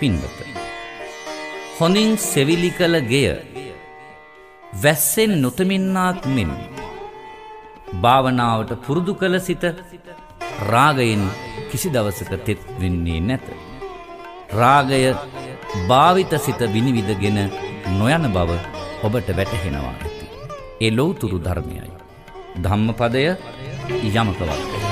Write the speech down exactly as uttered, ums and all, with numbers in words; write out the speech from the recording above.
පින්වත, හොඳින් සෙවිලි කළ ගෙය වැස්සෙන් නොතමින්නාක් මෙන් භාවනාවට පුරුදු කළ සිත රාගයෙන් කිසි දවසක තෙත් වෙන්නේ නැත. රාගය භාවිත සිත විනිවිදගෙන නොයන බව ඔබට වැටහෙනවා ඇති. ඒ ලෞතුරු ධර්මයයි. ධම්මපදය යමක වත්තේ.